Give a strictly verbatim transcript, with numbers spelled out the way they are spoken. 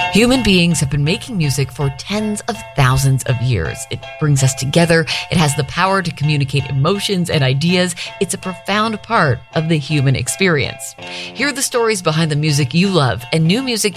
Human beings have been making music for tens of thousands of years. It brings us together. It has the power to communicate emotions and ideas. It's a profound part of the human experience. Hear the stories behind the music you love and new music